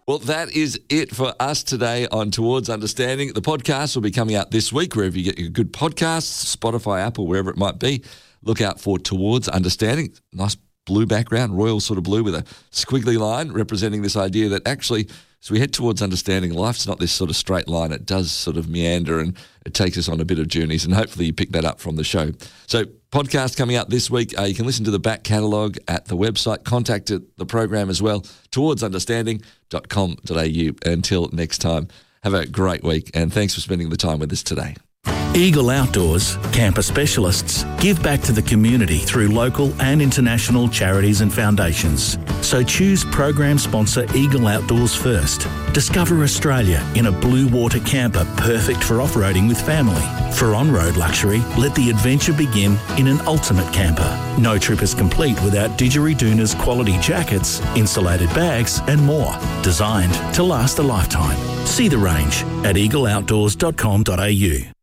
Well, that is it for us today on Towards Understanding. The podcast will be coming out this week, wherever you get your good podcasts, Spotify, Apple, wherever it might be. Look out for Towards Understanding. Nice blue background, royal sort of blue with a squiggly line representing this idea that actually, as we head towards understanding, life's not this sort of straight line. It does sort of meander and it takes us on a bit of journeys, and hopefully you pick that up from the show. So podcast coming out this week. You can listen to the back catalogue at the website. Contact the program as well, towardsunderstanding.com.au. Until next time, have a great week, and thanks for spending the time with us today. Eagle Outdoors, camper specialists, give back to the community through local and international charities and foundations. So choose program sponsor Eagle Outdoors first. Discover Australia in a blue water camper perfect for off-roading with family. For on-road luxury, let the adventure begin in an ultimate camper. No trip is complete without Didgeridoon's quality jackets, insulated bags and more. Designed to last a lifetime. See the range at eagleoutdoors.com.au.